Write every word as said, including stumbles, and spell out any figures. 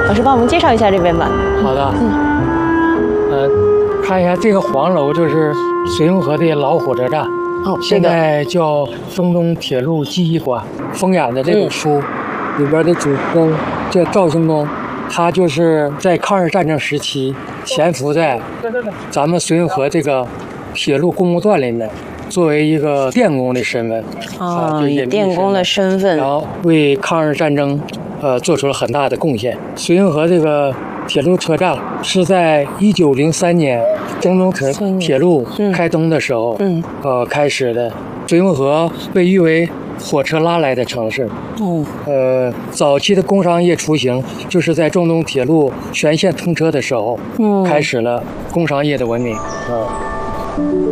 老师帮我们介绍一下这边吧。 好的，嗯，呃，看一下这个黄楼就是绥永河的老火车站， 哦， 现在叫中东铁路记忆馆。封演的这本书、嗯、里边的主人公叫赵兴公，他就是在抗日战争时期潜伏在咱们绥永河这个铁路公共段里面，作为一个电工的身份啊，以电工的身份， 然后为抗日战争呃做出了很大的贡献。绥永河这个铁路车站是在一九零三年中东铁铁路开通的时候，嗯，呃开始的。绥永河被誉为火车拉来的城市。嗯，呃，早期的工商业雏形就是在中东铁路全线通车的时候，嗯，开始了工商业的文明。啊、呃。